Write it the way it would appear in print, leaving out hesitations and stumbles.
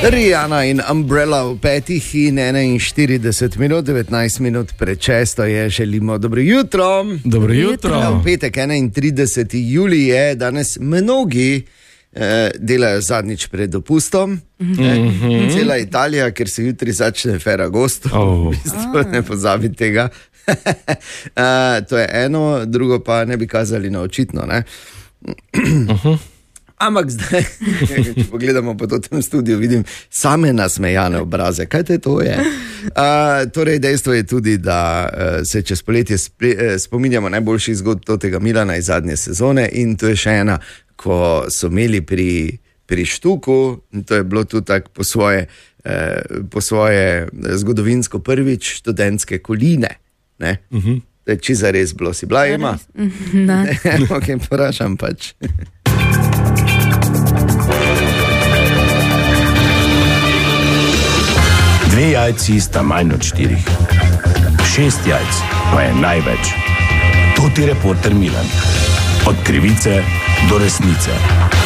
Rihanna in Umbrella v 5:41 minut, 19 minut pred 6 je, želimo dobro jutro. Dobro jutro. V petek 31. julij je, danes mnogi delajo zadnjič pred dopustom. Cela Italija, ker se jutri začne Ferragosto, v bistvu ne pozabi tega. To je eno, drugo pa ne bi kazali na očitno, ne? Ampak zdaj, če pogledamo po tem studiu, vidim same nasmejane obraze. Kaj to je? Torej, dejstvo je tudi, da se čez poletje spominjamo najboljših zgodb tega Milana iz zadnje sezone in to je še ena, ko so imeli pri Štuku, in to je bilo tudi tako po svoje zgodovinsko prvič študentske koline. Ne? To je čisto res bilo. Si bila, Ema? Ne. Ok, porašam pač. Dve jajci sta manj od 4. 6 jajc pa je največ. To ti reporter Milan. Od krivice do resnice.